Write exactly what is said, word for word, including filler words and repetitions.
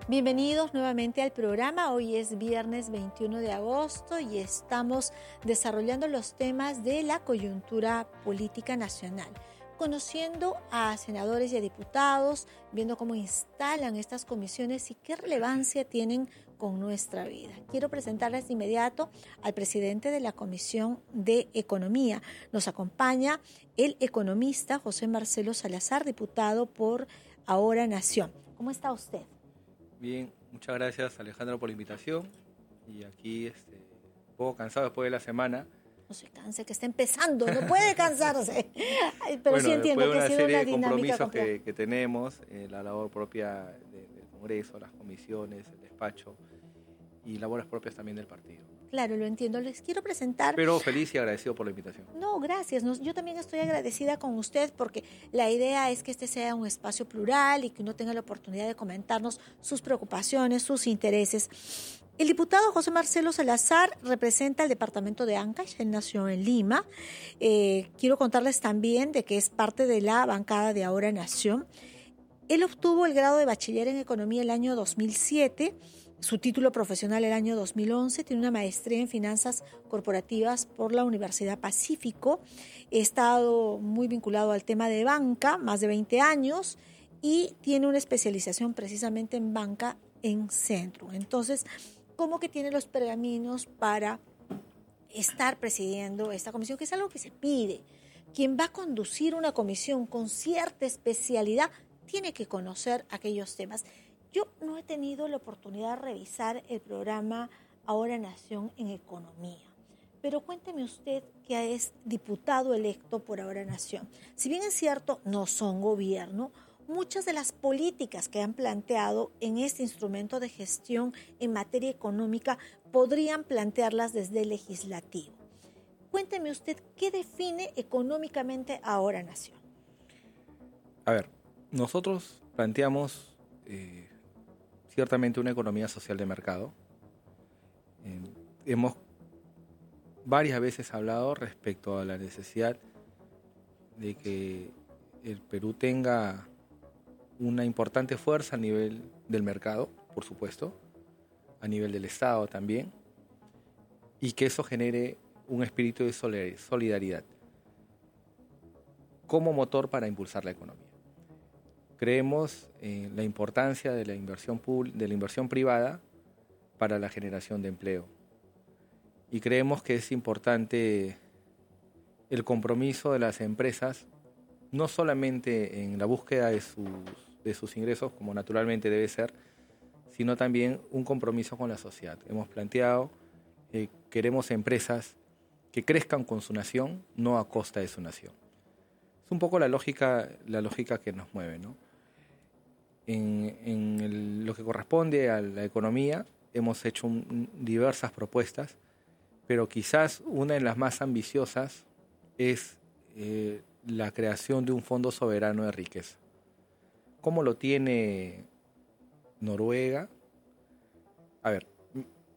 Bienvenidos nuevamente al programa. Hoy es viernes veintiuno de agosto y estamos desarrollando los temas de la coyuntura política nacional, conociendo a senadores y a diputados, viendo cómo instalan estas comisiones y qué relevancia tienen con nuestra vida. Quiero presentarles de inmediato al presidente de la Comisión de Economía. Nos acompaña el economista José Marcelo Salazar, diputado por Ahora Nación. ¿Cómo está usted? Bien, muchas gracias Alejandro por la invitación. Y aquí este, un poco cansado después de la semana. No se canse, que está empezando, no puede cansarse. Ay, pero bueno, sí entiendo que una ha sido serie una de dinámica compromisos compleja. que, que tenemos, eh, la labor propia de, del Congreso, las comisiones, el despacho y labores propias también del partido. Claro, lo entiendo. Les quiero presentar... Pero feliz y agradecido por la invitación. No, gracias. Nos, yo también estoy agradecida con usted porque la idea es que este sea un espacio plural y que uno tenga la oportunidad de comentarnos sus preocupaciones, sus intereses. El diputado José Marcelo Salazar representa el departamento de Ancash, él nació en Lima. Eh, quiero contarles también de que es parte de la bancada de Ahora Nación. Él obtuvo el grado de bachiller en Economía el año dos mil siete, su título profesional el año dos mil once, tiene una maestría en Finanzas Corporativas por la Universidad Pacífico, ha estado muy vinculado al tema de banca, más de veinte años, y tiene una especialización precisamente en banca en Centro. Entonces, ¿cómo que tiene los pergaminos para estar presidiendo esta comisión? Que es algo que se pide. Quien va a conducir una comisión con cierta especialidad tiene que conocer aquellos temas. Yo no he tenido la oportunidad de revisar el programa Ahora Nación en Economía, pero cuénteme usted que es diputado electo por Ahora Nación. Si bien es cierto, no son gobierno, muchas de las políticas que han planteado en este instrumento de gestión en materia económica podrían plantearlas desde el legislativo. Cuénteme usted qué define económicamente Ahora Nación. A ver, nosotros planteamos eh, ciertamente una economía social de mercado. Eh, hemos varias veces hablado respecto a la necesidad de que el Perú tenga una importante fuerza a nivel del mercado, por supuesto, a nivel del Estado también, y que eso genere un espíritu de solidaridad como motor para impulsar la economía. Creemos en la importancia de la inversión pública, de la inversión privada para la generación de empleo. Y creemos que es importante el compromiso de las empresas, no solamente en la búsqueda de sus, de sus ingresos, como naturalmente debe ser, sino también un compromiso con la sociedad. Hemos planteado que queremos empresas que crezcan con su nación, no a costa de su nación. Es un poco la lógica, la lógica que nos mueve, ¿no? En, en el, lo que corresponde a la economía, hemos hecho un, diversas propuestas, pero quizás una de las más ambiciosas es eh, la creación de un fondo soberano de riqueza. ¿Cómo lo tiene Noruega? A ver,